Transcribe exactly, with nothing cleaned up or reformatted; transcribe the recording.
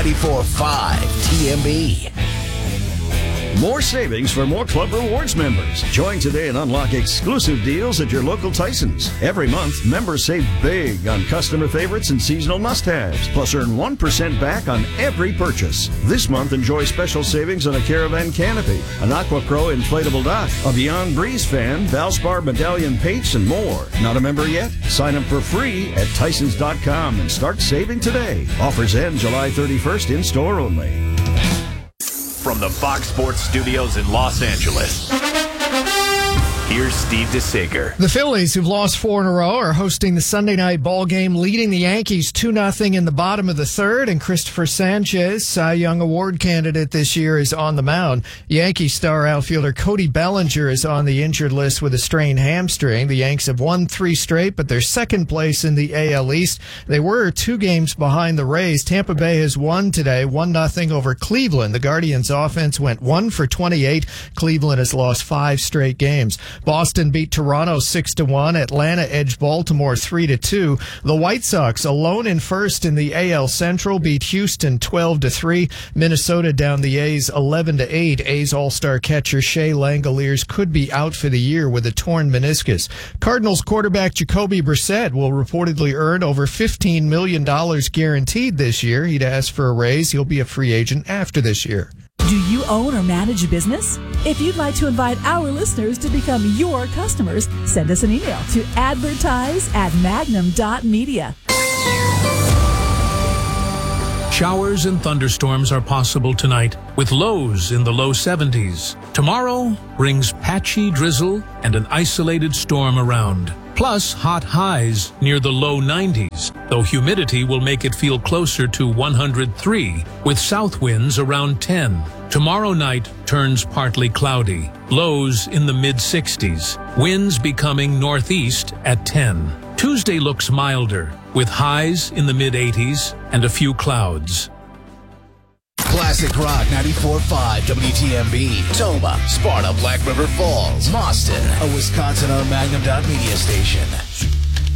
ninety-four point five T M B. More savings for more Club Rewards members. Join today and unlock exclusive deals at your local Tyson's. Every month, members save big on customer favorites and seasonal must-haves, plus earn one percent back on every purchase. This month, enjoy special savings on a Caravan canopy, an AquaPro inflatable dock, a Beyond Breeze fan, Valspar medallion paints, and more. Not a member yet? Sign up for free at Tysons dot com and start saving today. Offers end July thirty-first, in-store only. From the Fox Sports Studios in Los Angeles, here's Steve DeSager. The Phillies, who've lost four in a row, are hosting the Sunday night ball game, leading the Yankees two nothing in the bottom of the third, and Christopher Sanchez, Cy Young Award candidate this year, is on the mound. Yankee star outfielder Cody Bellinger is on the injured list with a strained hamstring. The Yanks have won three straight, but they're second place in the A L East. They were two games behind the Rays. Tampa Bay has won today, one nothing over Cleveland. The Guardians' offense went one for twenty-eight. Cleveland has lost five straight games. Boston beat Toronto six to one. Atlanta edged Baltimore three to two. The White Sox, alone in first in the A L Central, beat Houston twelve to three. Minnesota down the A's eleven to eight. A's All-Star catcher Shea Langoliers could be out for the year with a torn meniscus. Cardinals quarterback Jacoby Brissett will reportedly earn over fifteen million dollars guaranteed this year. He'd asked for a raise. He'll be a free agent after this year. Do you own or manage a business? If you'd like to invite our listeners to become your customers, send us an email to advertise at magnum dot media. Showers and thunderstorms are possible tonight, with lows in the low seventies. Tomorrow brings patchy drizzle and an isolated storm around, plus hot highs near the low nineties, though humidity will make it feel closer to one hundred three, with south winds around ten. Tomorrow night turns partly cloudy, lows in the mid sixties, winds becoming northeast at ten. Tuesday looks milder, with highs in the mid eighties and a few clouds. Classic Rock ninety-four point five W T M B. Toma, Sparta, Black River Falls, Boston, a Wisconsin-owned Magnum dot media station.